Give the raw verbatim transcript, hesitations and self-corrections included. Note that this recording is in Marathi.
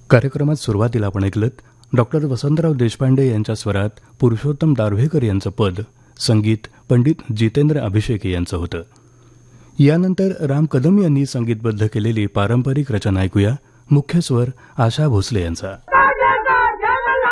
कार्यक्रमात सुरुवातीला आपण ऐकलत डॉक्टर वसंतराव देशपांडे यांच्या स्वरात पुरुषोत्तम दारव्हेकर यांचं पद, संगीत पंडित जितेंद्र अभिषेकी यांचं होतं. यानंतर राम कदम यांनी संगीतबद्ध केलेली पारंपरिक रचना ऐकूया. मुख्य स्वर आशा भोसले यांचा.